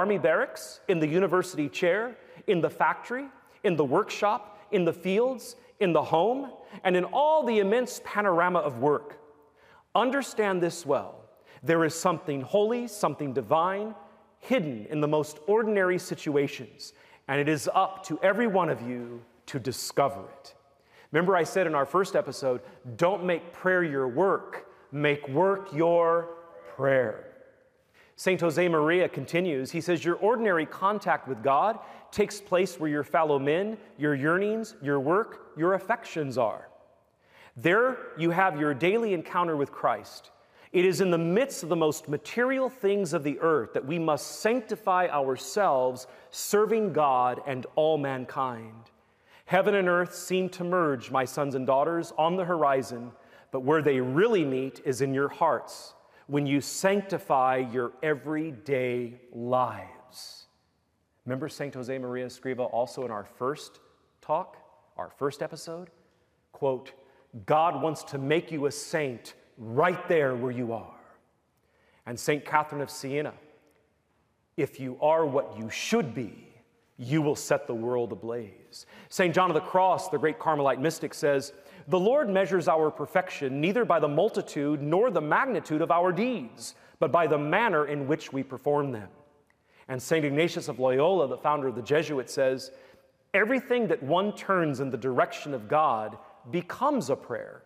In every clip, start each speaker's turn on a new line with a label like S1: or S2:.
S1: army barracks, in the university chair, in the factory, in the workshop, in the fields, in the home, and in all the immense panorama of work. Understand this well. There is something holy, something divine, hidden in the most ordinary situations, and it is up to every one of you to discover it. Remember I said in our first episode, don't make prayer your work, make work your prayer. St. Josemaria continues, he says, your ordinary contact with God takes place where your fellow men, your yearnings, your work, your affections are. There you have your daily encounter with Christ. It is in the midst of the most material things of the earth that we must sanctify ourselves, serving God and all mankind. Heaven and earth seem to merge, my sons and daughters, on the horizon, but where they really meet is in your hearts, when you sanctify your everyday lives. Remember St. Josemaria Escriva also in our first talk, our first episode? Quote, God wants to make you a saint right there where you are. And St. Catherine of Siena, if you are what you should be, you will set the world ablaze. St. John of the Cross, the great Carmelite mystic, says, the Lord measures our perfection neither by the multitude nor the magnitude of our deeds, but by the manner in which we perform them. And St. Ignatius of Loyola, the founder of the Jesuits, says, everything that one turns in the direction of God becomes a prayer.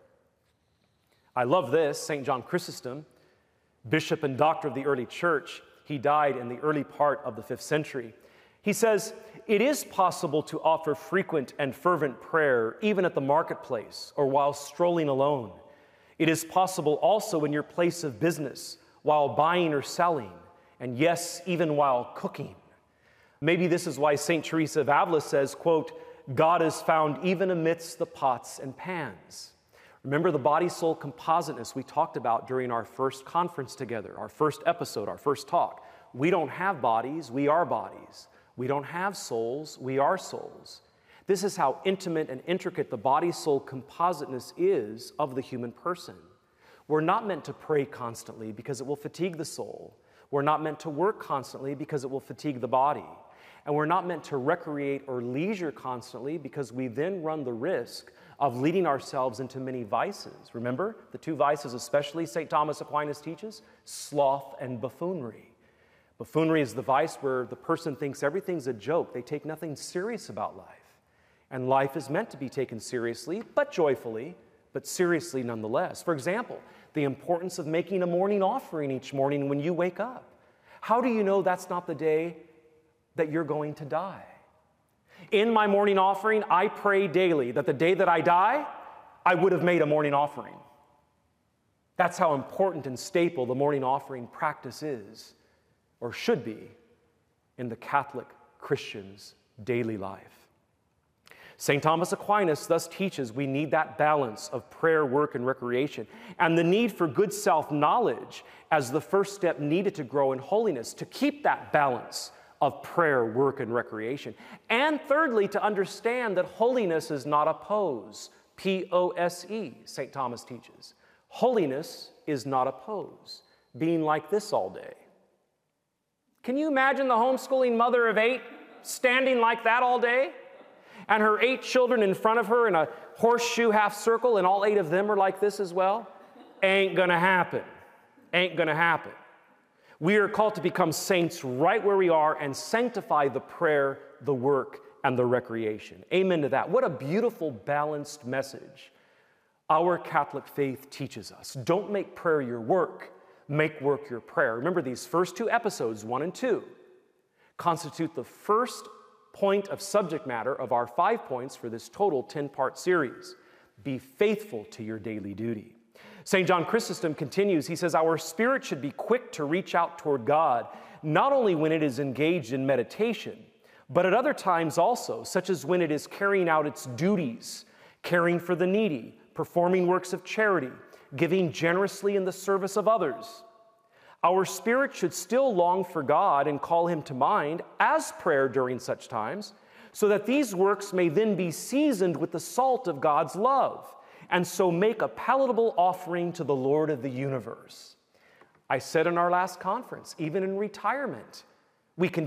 S1: I love this. St. John Chrysostom, bishop and doctor of the early church, he died in the early part of the 5th century. He says, it is possible to offer frequent and fervent prayer even at the marketplace or while strolling alone. It is possible also in your place of business, while buying or selling, and yes, even while cooking. Maybe this is why St. Teresa of Avila says, quote, God is found even amidst the pots and pans. Remember the body-soul compositeness we talked about during our first conference together, our first episode, our first talk. We don't have bodies, we are bodies. We don't have souls, we are souls. This is how intimate and intricate the body-soul compositeness is of the human person. We're not meant to pray constantly because it will fatigue the soul. We're not meant to work constantly because it will fatigue the body. And we're not meant to recreate or leisure constantly because we then run the risk of leading ourselves into many vices. Remember, the two vices especially St. Thomas Aquinas teaches, sloth and buffoonery. Buffoonery is the vice where the person thinks everything's a joke. They take nothing serious about life. And life is meant to be taken seriously, but joyfully, but seriously nonetheless. For example, the importance of making a morning offering each morning when you wake up. How do you know that's not the day that you're going to die? In my morning offering, I pray daily that the day that I die, I would have made a morning offering. That's how important and staple the morning offering practice is, or should be, in the Catholic Christian's daily life. St. Thomas Aquinas thus teaches we need that balance of prayer, work, and recreation, and the need for good self-knowledge as the first step needed to grow in holiness, to keep that balance of prayer, work, and recreation. And thirdly, to understand that holiness is not a pose, P-O-S-E, St. Thomas teaches. Holiness is not a pose, being like this all day. Can you imagine the homeschooling mother of 8 standing like that all day? And her 8 children in front of her in a horseshoe half circle, and all 8 of them are like this as well? Ain't gonna happen. Ain't gonna happen. We are called to become saints right where we are and sanctify the prayer, the work, and the recreation. Amen to that. What a beautiful, balanced message our Catholic faith teaches us. Don't make prayer your work. Make work your prayer. Remember, these first 2 episodes, 1 and 2, constitute the first point of subject matter of our 5 points for this total 10-part series. Be faithful to your daily duty. St. John Chrysostom continues, he says, our spirit should be quick to reach out toward God, not only when it is engaged in meditation, but at other times also, such as when it is carrying out its duties, caring for the needy, performing works of charity, giving generously in the service of others. Our spirit should still long for God and call him to mind as prayer during such times, so that these works may then be seasoned with the salt of God's love, and so make a palatable offering to the Lord of the universe. I said in our last conference, even in retirement, we can